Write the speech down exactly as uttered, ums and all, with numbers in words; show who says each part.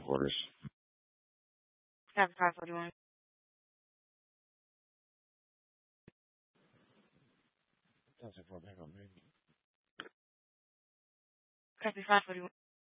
Speaker 1: quarters.
Speaker 2: Copy five forty-one.
Speaker 1: That's it for back on baby.
Speaker 2: Copy five forty-one.